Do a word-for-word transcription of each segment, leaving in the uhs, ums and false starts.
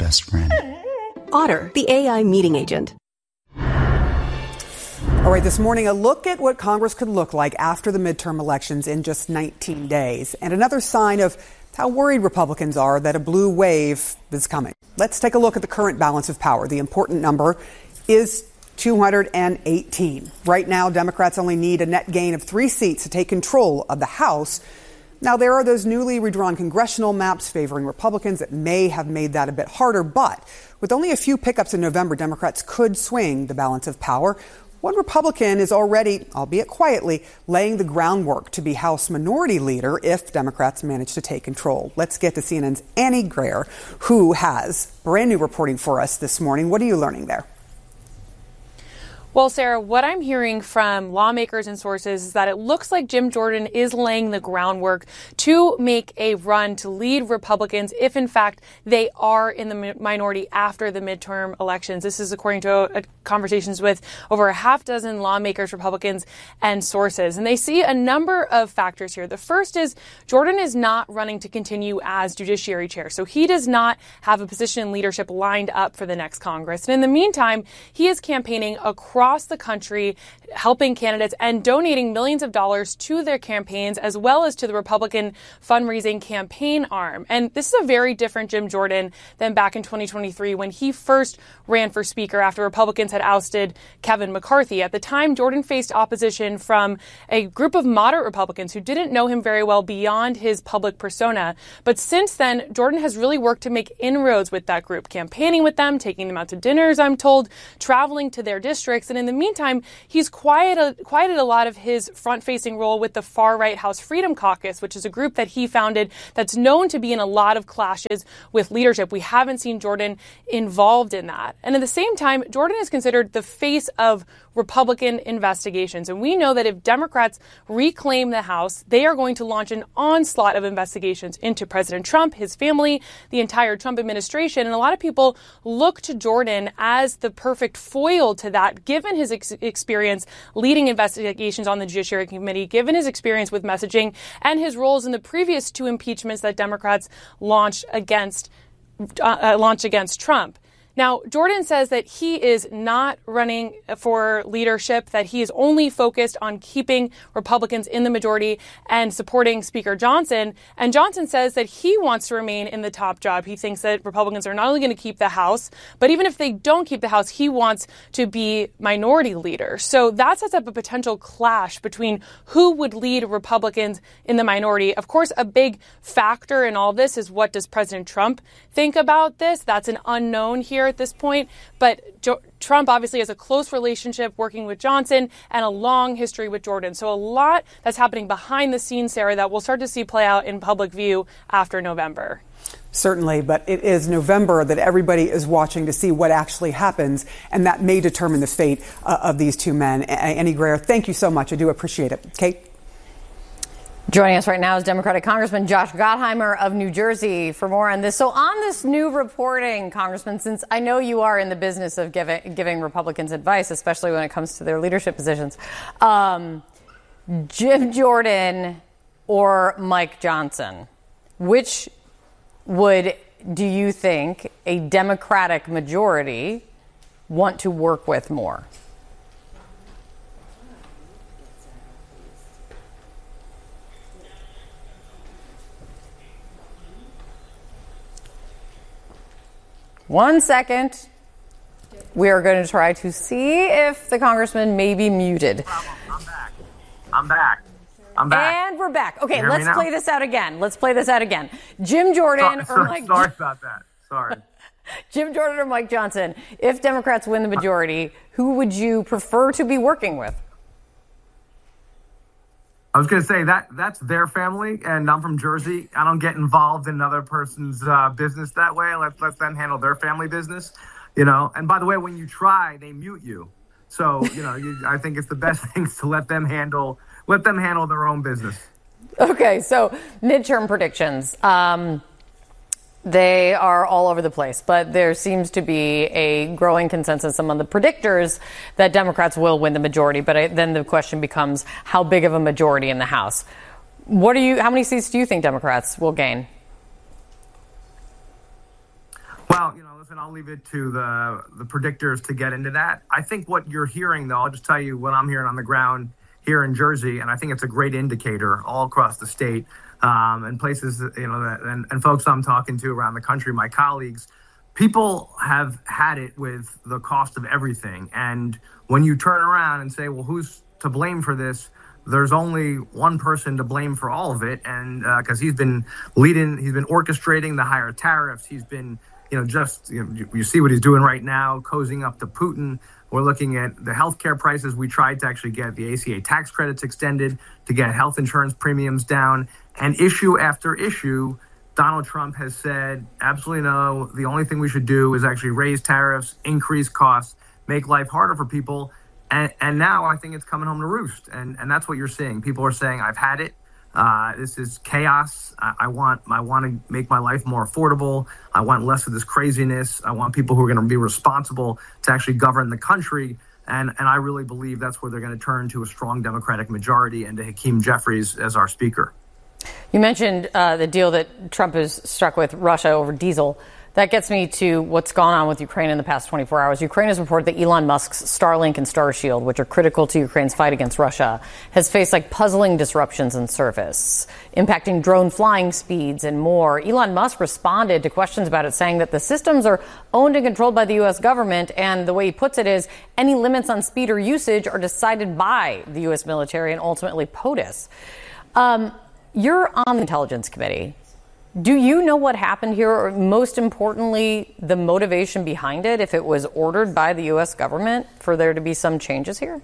best friend. Otter, the A I meeting agent. All right, this morning, a look at what Congress could look like after the midterm elections in just nineteen days. And another sign of how worried Republicans are that a blue wave is coming. Let's take a look at the current balance of power. The important number is two hundred eighteen. Right now, Democrats only need a net gain of three seats to take control of the House. Now, there are those newly redrawn congressional maps favoring Republicans that may have made that a bit harder. But with only a few pickups in November, Democrats could swing the balance of power. One Republican is already, albeit quietly, laying the groundwork to be House Minority Leader if Democrats manage to take control. Let's get to C N N's Annie Graer, who has brand new reporting for us this morning. What are you learning there? Well, Sarah, what I'm hearing from lawmakers and sources is that it looks like Jim Jordan is laying the groundwork to make a run to lead Republicans if, in fact, they are in the minority after the midterm elections. This is according to uh, conversations with over a half dozen lawmakers, Republicans, and sources. And they see a number of factors here. The first is Jordan is not running to continue as Judiciary Chair. So he does not have a position in leadership lined up for the next Congress. And in the meantime, he is campaigning across across the country, helping candidates and donating millions of dollars to their campaigns, as well as to the Republican fundraising campaign arm. And this is a very different Jim Jordan than back in twenty twenty-three when he first ran for Speaker after Republicans had ousted Kevin McCarthy. At the time, Jordan faced opposition from a group of moderate Republicans who didn't know him very well beyond his public persona. But since then, Jordan has really worked to make inroads with that group, campaigning with them, taking them out to dinners, I'm told, traveling to their districts. And in the meantime, he's quieted, quieted a lot of his front-facing role with the far-right House Freedom Caucus, which is a group that he founded that's known to be in a lot of clashes with leadership. We haven't seen Jordan involved in that. And at the same time, Jordan is considered the face of Republican investigations. And we know that if Democrats reclaim the House, they are going to launch an onslaught of investigations into President Trump, his family, the entire Trump administration. And a lot of people look to Jordan as the perfect foil to that, given his ex- experience leading investigations on the Judiciary Committee, given his experience with messaging, and his roles in the previous two impeachments that Democrats launched against uh, launched against Trump. Now, Jordan says that he is not running for leadership, that he is only focused on keeping Republicans in the majority and supporting Speaker Johnson. And Johnson says that he wants to remain in the top job. He thinks that Republicans are not only going to keep the House, but even if they don't keep the House, he wants to be minority leader. So that sets up a potential clash between who would lead Republicans in the minority. Of course, a big factor in all this is what does President Trump think about this? That's an unknown here at this point, but jo- Trump obviously has a close relationship working with Johnson and a long history with Jordan. So a lot that's happening behind the scenes, Sarah, that we'll start to see play out in public view after November. Certainly, but it is November that everybody is watching to see what actually happens, and that may determine the fate uh, of these two men. A- Annie Graer, thank you so much. I do appreciate it. Kate? Joining us right now is Democratic Congressman Josh Gottheimer of New Jersey for more on this. So on this new reporting, Congressman, since I know you are in the business of giving, giving Republicans advice, especially when it comes to their leadership positions, um, Jim Jordan or Mike Johnson, which would, do you think, a Democratic majority want to work with more? One second. We are going to try to see if the congressman may be muted. I'm back. I'm back. I'm back. And we're back. Okay, let's play this out again. Let's play this out again. Jim Jordan so, or so, Mike Sorry about that. Sorry. Jim Jordan or Mike Johnson, if Democrats win the majority, who would you prefer to be working with? I was going to say that that's their family, and I'm from Jersey. I don't get involved in another person's uh, business that way. Let let them handle their family business, you know. And by the way, when you try, they mute you. So you know, you, I think it's the best thing to let them handle let them handle their own business. Okay, so midterm predictions. Um, They are all over the place, but there seems to be a growing consensus among the predictors that Democrats will win the majority. But I, then the question becomes, how big of a majority in the House? What are you? How many seats do you think Democrats will gain? Well, Well, you know, listen, I'll leave it to the the predictors to get into that. I think what you're hearing, though, I'll just tell you what I'm hearing on the ground here in Jersey, and I think it's a great indicator all across the state um, and places, you know, that, and, and folks I'm talking to around the country, my colleagues. People have had it with the cost of everything. And when you turn around and say, well, who's to blame for this? There's only one person to blame for all of it. And because uh, he's been leading, he's been orchestrating the higher tariffs. He's been, you know, just, you know, you, you see what he's doing right now, cozying up to Putin. We're looking at the healthcare prices. We tried to actually get the A C A tax credits extended to get health insurance premiums down. And issue after issue, Donald Trump has said, absolutely no, the only thing we should do is actually raise tariffs, increase costs, make life harder for people. And, and now I think it's coming home to roost. And, and that's what you're seeing. People are saying, I've had it. Uh, this is chaos. I, I want I want to make my life more affordable. I want less of this craziness. I want people who are going to be responsible to actually govern the country. And, and I really believe that's where they're going to turn to a strong Democratic majority and to Hakeem Jeffries as our speaker. You mentioned uh, the deal that Trump has struck with Russia over diesel. That gets me to what's gone on with Ukraine in the past twenty-four hours. Ukraine has reported that Elon Musk's Starlink and Starshield, which are critical to Ukraine's fight against Russia, has faced like puzzling disruptions in service, impacting drone flying speeds and more. Elon Musk responded to questions about it, saying that the systems are owned and controlled by the U S government. And the way he puts it is any limits on speed or usage are decided by the U S military and ultimately POTUS. Um, you're on the Intelligence Committee. Do you know what happened here, or most importantly, the motivation behind it, if it was ordered by the U S government for there to be some changes here?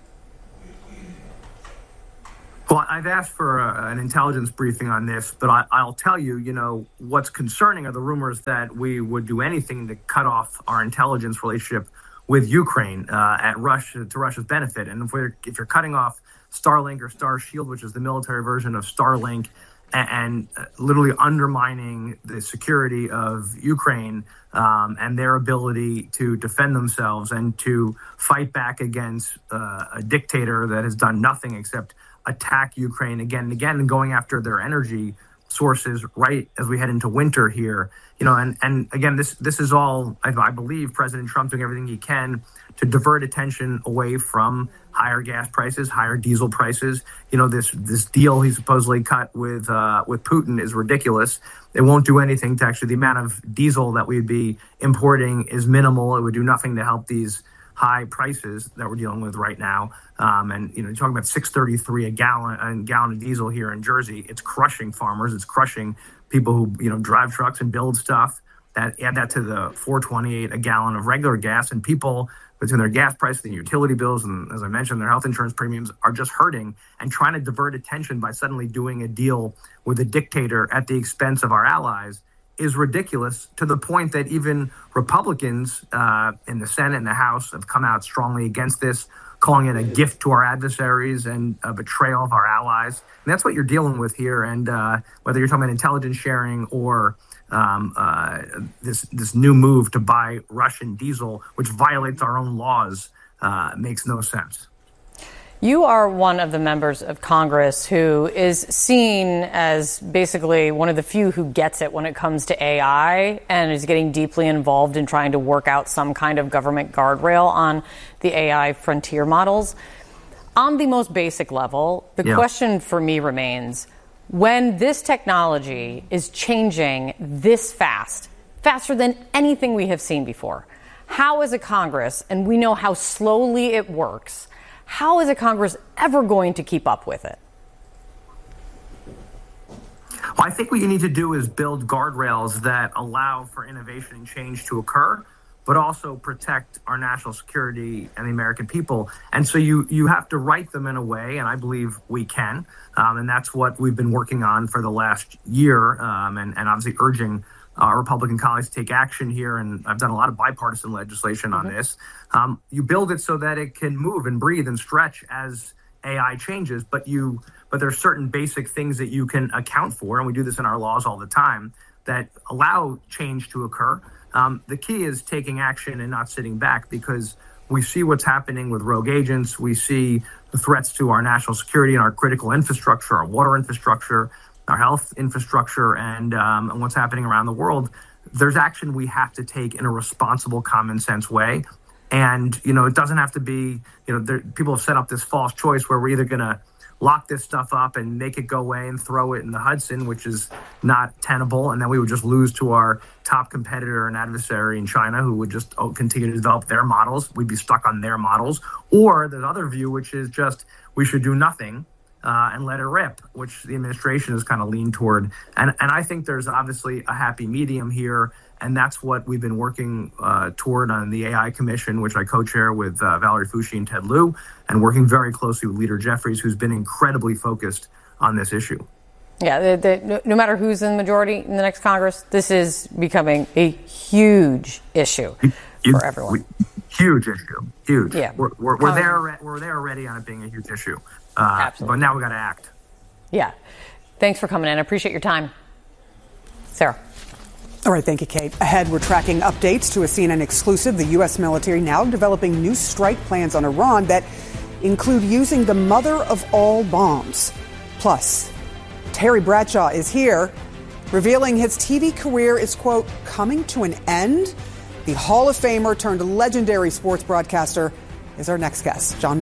Well, I've asked for a, an intelligence briefing on this, but I, I'll tell you, you know, what's concerning are the rumors that we would do anything to cut off our intelligence relationship with Ukraine uh, at Russia to Russia's benefit. And if, we're, if you're cutting off Starlink or Starshield, which is the military version of Starlink, and literally undermining the security of Ukraine um, and their ability to defend themselves and to fight back against uh, a dictator that has done nothing except attack Ukraine again and again, and going after their energy sources right as we head into winter here. You know, and, and again, this this is all, I, I believe, President Trump doing everything he can to divert attention away from higher gas prices, higher diesel prices. You know, this this deal he supposedly cut with uh, with Putin is ridiculous. It won't do anything to actually, the amount of diesel that we'd be importing is minimal. It would do nothing to help these high prices that we're dealing with right now. Um, and, you know, you're talking about six thirty-three a gallon, a gallon of diesel here in Jersey. It's crushing farmers. It's crushing people who, you know, drive trucks and build stuff. That add that to the four twenty-eight a gallon of regular gas, and people between their gas prices and utility bills and, as I mentioned, their health insurance premiums are just hurting, and trying to divert attention by suddenly doing a deal with a dictator at the expense of our allies is ridiculous, to the point that even Republicans uh, in the Senate and the House have come out strongly against this, calling it a gift to our adversaries and a betrayal of our allies. And that's what you're dealing with here. And uh, whether you're talking about intelligence sharing or um, uh, this this new move to buy Russian diesel, which violates our own laws, uh, makes no sense. You are one of the members of Congress who is seen as basically one of the few who gets it when it comes to A I and is getting deeply involved in trying to work out some kind of government guardrail on the A I frontier models. On the most basic level, the yeah. question for me remains, when this technology is changing this fast, faster than anything we have seen before, how is a Congress, and we know how slowly it works, how is a Congress ever going to keep up with it? Well, I think what you need to do is build guardrails that allow for innovation and change to occur, but also protect our national security and the American people. And so you you have to write them in a way, and I believe we can, um, and that's what we've been working on for the last year, um, and, and obviously urging our Republican colleagues to take action here, and I've done a lot of bipartisan legislation on mm-hmm. this. Um, you build it so that it can move and breathe and stretch as A I changes, but you but there's certain basic things that you can account for, and we do this in our laws all the time, that allow change to occur. Um, the key is taking action and not sitting back, because we see what's happening with rogue agents. We see the threats to our national security and our critical infrastructure, our water infrastructure, our health infrastructure, and, um, and what's happening around the world. there's action we have to take in a responsible, common sense way. And, you know, it doesn't have to be, you know, there, people have set up this false choice where we're either going to lock this stuff up and make it go away and throw it in the Hudson, which is not tenable. And then we would just lose to our top competitor and adversary in China, who would just oh, continue to develop their models. We'd be stuck on their models. Or the other view, which is just we should do nothing uh, and let it rip, which the administration has kind of leaned toward. And, and I think there's obviously a happy medium here. And that's what we've been working uh, toward on the A I Commission, which I co-chair with uh, Valerie Foushee and Ted Lieu, and working very closely with Leader Jeffries, who's been incredibly focused on this issue. Yeah, the, the, no matter who's in the majority in the next Congress, this is becoming a huge issue you, for everyone. We, huge issue, huge. Yeah, we're, we're, we're there. We're there already on it being a huge issue. Uh, Absolutely. But now we got to act. Yeah. Thanks for coming in. I appreciate your time, Sarah. All right, thank you, Kate. Ahead, we're tracking updates to a C N N exclusive. The U S military now developing new strike plans on Iran that include using the mother of all bombs. Plus, Terry Bradshaw is here, revealing his T V career is, quote, coming to an end. The Hall of Famer turned legendary sports broadcaster is our next guest. John